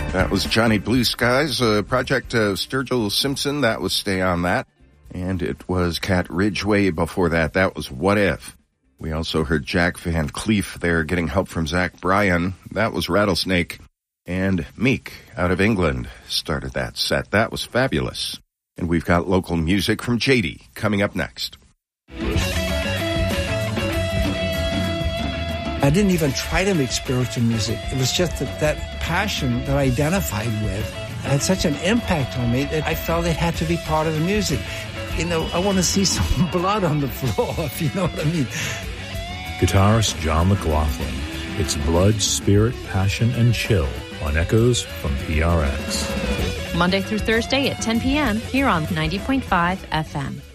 That was Johnny Blue Skies, project of Sturgill Simpson. That was Stay On That. And it was Cat Ridgway before that. That was What If. We also heard Jack Van Cleef there getting help from Zach Bryan. That was Rattlesnake. And Meek out of England started that set. That was fabulous. And we've got local music from JD coming up next. I didn't even try to make spiritual music. It was just that passion that I identified with had such an impact on me that I felt it had to be part of the music. You know, I want to see some blood on the floor, if you know what I mean. Guitarist John McLaughlin. It's Blood, Spirit, Passion, and Chill on Echoes from PRX. Monday through Thursday at 10 p.m. here on 90.5 FM.